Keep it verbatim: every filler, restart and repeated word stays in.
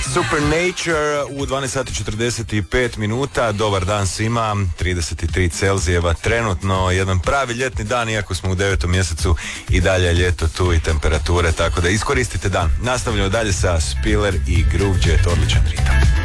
Supernature u dvanaest sati četrdeset pet minuta. Dobar dan svima, trideset tri Celzijeva trenutno, jedan pravi ljetni dan, iako smo u devetom mjesecu i dalje je ljeto tu i temperature, tako da iskoristite dan. Nastavljamo dalje sa Spiller i Groove Jet, odličan ritam.